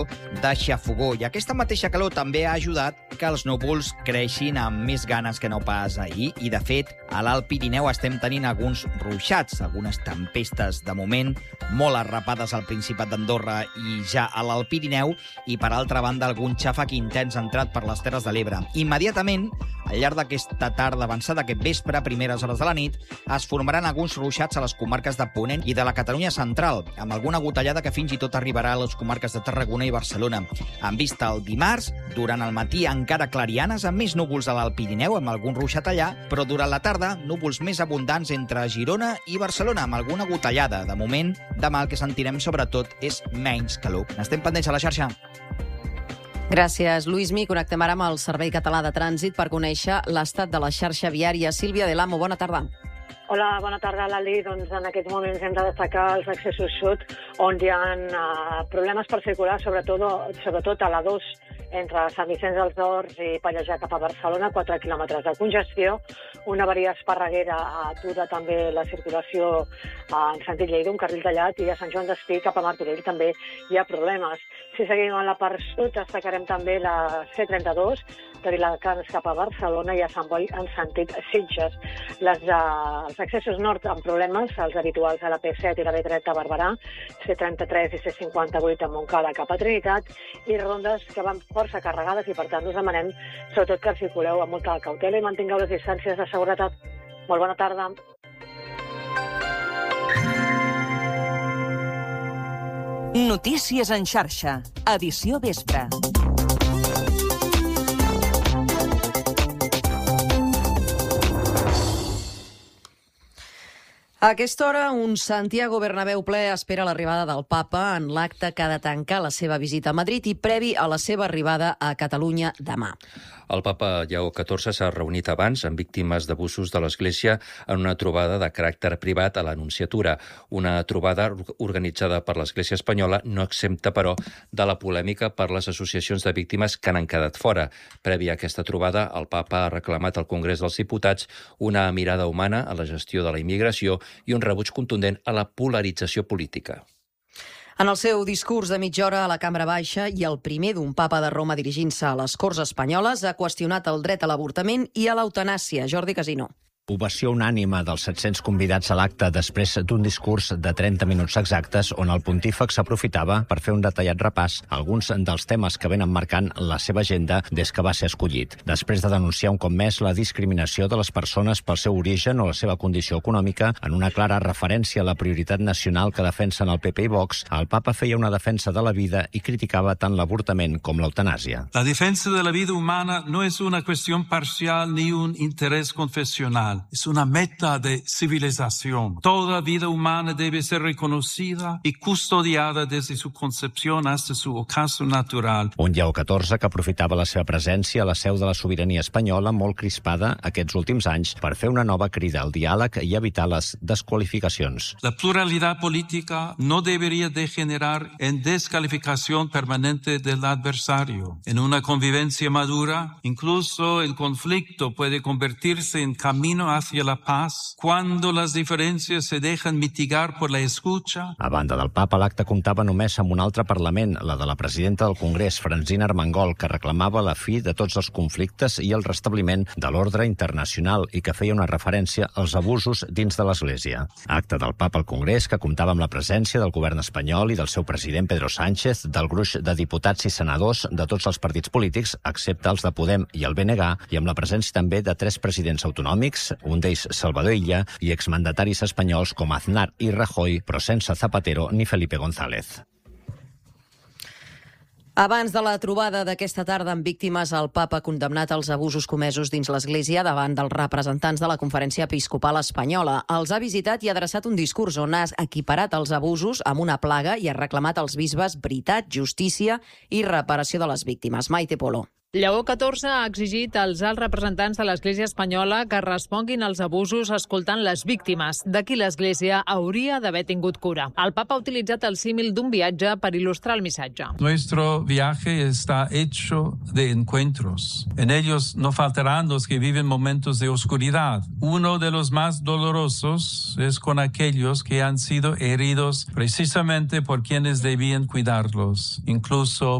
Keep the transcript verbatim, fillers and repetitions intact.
de xafogó. I aquesta mateixa calor també ha ajudat que els núvols creixin amb més ganes que no pas ahir. I, de fet, a l'Alt Pirineu estem tenint alguns ruixats, algunes tempestes de moment, molt arrapades al Principat d'Andorra i ja a l'Alt Pirineu, i, per altra banda, algun xàfec intens entrat per les Terres de l'Ebre. Immediatament, al llarg d'aquesta tarda avançada, aquest vespre, a primeres hores de la nit, es formaran alguns ruixats a les comarques de Ponent i de la Catalunya central, amb alguna gotellada que fins i tot arribarà a les comarques de Tarragona i Barcelona. En vista el dimarts, durant el matí encara clarianes amb més núvols a l'Alt Pirineu, amb algun ruixat allà, però durant la tarda núvols més abundants entre Girona i Barcelona, amb alguna gotellada. De moment, demà el que sentirem sobretot és menys calor. Estem pendents a la xarxa. Gràcies, Luismi. Connectem ara amb el Servei Català de Trànsit per conèixer l'estat de la xarxa viària. Sílvia de l'Amo, bona tarda. Hola, bona tarda, Lali. Doncs en aquests moments hem de destacar els accessos sud, on hi ha uh, problemes per circular, sobretot, sobretot a la dos, entre Sant Vicenç dels Horts i Pallejà cap a Barcelona, quatre quilòmetres de congestió. Una avaria esparreguera atura també la circulació en sentit Lleida, un carril tallat, i a Sant Joan d'Espí cap a Martorell també hi ha problemes. Si seguim a la part sud, destacarem també la C trenta-dos, de Viladecans cap a Barcelona, i a Sant Boi en sentit Sitges. Les, uh, els accessos nord amb problemes, els habituals a la P set i la B trenta a Barberà, C trenta-tres i C cinquanta-vuit a Montcada cap a Trinitat, i rondes que van força carregades, i per tant us demanem sobretot que circuleu amb molta cautela i mantingueu les distàncies de seguretat. Molt bona tarda. Notícies en xarxa, edició vespre. A aquesta hora, un Santiago Bernabéu ple espera l'arribada del papa en l'acte que ha de tancar la seva visita a Madrid i previ a la seva arribada a Catalunya demà. El papa Lleó catorze s'ha reunit abans amb víctimes d'abusos de l'Església en una trobada de caràcter privat a l'Anunciatura. Una trobada organitzada per l'Església espanyola, no exempta, però, de la polèmica per les associacions de víctimes que n'han quedat fora. Previ a aquesta trobada, el papa ha reclamat al Congrés dels Diputats una mirada humana a la gestió de la immigració i un rebuig contundent a la polarització política. En el seu discurs de mitja hora a la Cambra Baixa, i el primer d'un papa de Roma dirigint-se a les Corts Espanyoles, ha qüestionat el dret a l'avortament i a l'eutanàsia. Jordi Casino. Ovació unànime dels set-cents convidats a l'acte després d'un discurs de trenta minuts exactes on el pontífex s'aprofitava per fer un detallat repàs a alguns dels temes que venen marcant la seva agenda des que va ser escollit. Després de denunciar un cop més la discriminació de les persones pel seu origen o la seva condició econòmica, en una clara referència a la prioritat nacional que defensen el P P i Vox, el papa feia una defensa de la vida i criticava tant l'avortament com l'eutanàsia. La defensa de la vida humana no es una cuestión parcial ni un interés confesional. Es una meta de civilización. Toda vida humana debe ser reconocida y custodiada desde su concepción hasta su ocaso natural. Un Lleó catorze que aprofitava la seva presència a la seu de la sobirania espanyola, molt crispada aquests últims anys, per fer una nova crida al diàleg i evitar les desqualificacions. La pluralidad política no debería degenerar en descalificación permanente del adversario. En una convivencia madura, incluso el conflicto puede convertirse en camino hacia la paz cuando las diferencias se dejan mitigar por la escucha. A banda del papa, l'acte comptava només amb un altre Parlament, la de la presidenta del Congrés, Francina Armengol, que reclamava la fi de tots els conflictes i el restabliment de l'ordre internacional i que feia una referència als abusos dins de l'Església. Acte del papa al Congrés que comptava amb la presència del govern espanyol i del seu president Pedro Sánchez, del gruix de diputats i senadors de tots els partits polítics, excepte els de Podem i el B N G, i amb la presència també de tres presidents autonòmics, un d'ells Salvador Illa, i exmandataris espanyols com Aznar i Rajoy, però sense Zapatero ni Felipe González. Abans de la trobada d'aquesta tarda amb víctimes, el papa ha condemnat els abusos comesos dins l'Església davant dels representants de la Conferència Episcopal Espanyola. Els ha visitat i ha adreçat un discurs on ha equiparat els abusos amb una plaga i ha reclamat als bisbes veritat, justícia i reparació de les víctimes. Maite Polo. Lleó catorze ha exigit als alts representants de l'Església espanyola que responguin als abusos escoltant les víctimes, de qui l'Església hauria d'haver tingut cura. El papa ha utilitzat el símil d'un viatge per il·lustrar el missatge. Nuestro viaje está hecho de encuentros. En ellos no faltarán los que viven momentos de oscuridad. Uno de los más dolorosos es con aquellos que han sido heridos precisamente por quienes debían cuidarlos, incluso